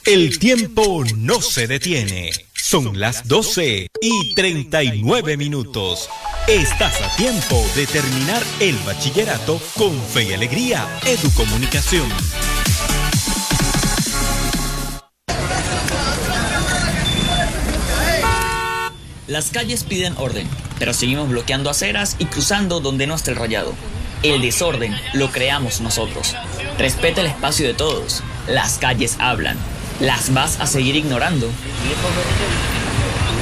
El tiempo no se detiene. Son las 12:39. Estás a tiempo de terminar el bachillerato con Fe y Alegría Educomunicación. Las calles piden orden, pero seguimos bloqueando aceras y cruzando donde no está el rayado. El desorden lo creamos nosotros. Respeta el espacio de todos. Las calles hablan. ¿Las vas a seguir ignorando?